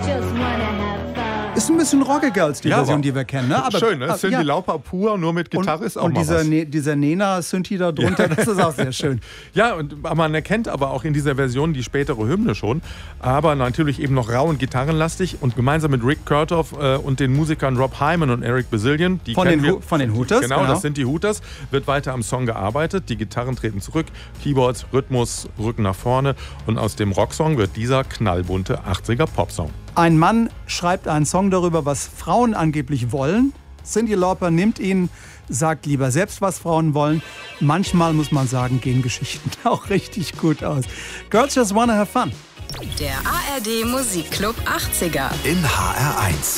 Ist ein bisschen rockiger als die Version, die wir kennen. Ne? Aber, schön, ne? Cyndi Lauper pur, nur mit Gitarre ist auch mal was. Und dieser Nena-Synthi da drunter, das ist auch sehr schön. Ja, und man erkennt aber auch in dieser Version die spätere Hymne schon, aber natürlich eben noch rau und gitarrenlastig und gemeinsam mit Rick Kurtoff und den Musikern Rob Hyman und Eric Bazillion, von den Hooters. Genau, das sind die Hooters, wird weiter am Song gearbeitet, die Gitarren treten zurück, Keyboards, Rhythmus rücken nach vorne und aus dem Rocksong wird dieser knallbunte 80er Popsong. Ein Mann schreibt einen Song darüber, was Frauen angeblich wollen. Cyndi Lauper nimmt ihn, sagt lieber selbst, was Frauen wollen. Manchmal, muss man sagen, gehen Geschichten auch richtig gut aus. Girls Just Wanna Have Fun. Der ARD Musikclub 80er. In HR1.